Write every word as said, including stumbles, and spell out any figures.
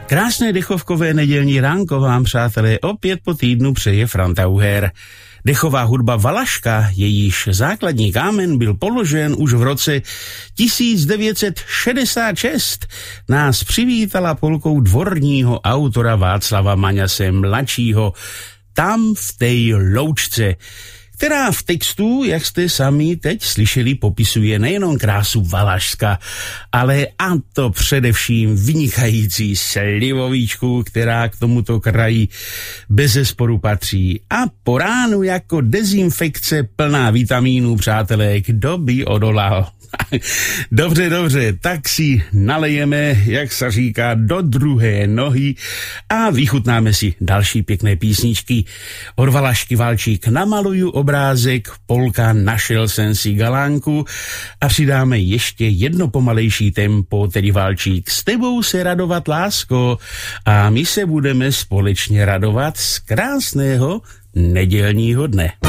Krásné dechovkové nedělní ránko vám, přátelé, opět po týdnu přeje Franta Uher. Dechová hudba Valaška, jejíž základní kámen byl položen už v roce tisíc devět set šedesát šest, nás přivítala polkou dvorního autora Václava Maňase mladšího Tam v tej loučce, která v textu, jak jste sami teď slyšeli, popisuje nejenom krásu Valašska, ale a to především vynikající slivovičku, která k tomuto kraji bezesporu patří. A po ránu jako dezinfekce plná vitamínů, přátelé, kdo by odolal. Dobře, dobře, tak si nalejeme, jak se říká, do druhé nohy a vychutnáme si další pěkné písničky. Od Valašky Valčík Namaluju obrázek, polka Našel jsem si galánku a přidáme ještě jedno pomalejší tempo, tedy Valčík S tebou se radovat, lásko, a my se budeme společně radovat z krásného nedělního dne.